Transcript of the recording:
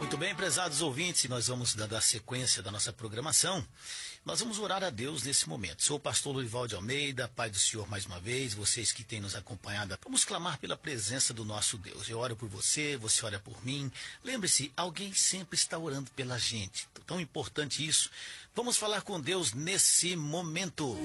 Muito bem, prezados ouvintes, nós vamos dar sequência da nossa programação. Nós vamos orar a Deus nesse momento. Sou o pastor Lorival de Almeida, Pai do Senhor mais uma vez, vocês que têm nos acompanhado. Vamos clamar pela presença do nosso Deus. Eu oro por você, você ora por mim. Lembre-se, alguém sempre está orando pela gente. Tão importante isso. Vamos falar com Deus nesse momento.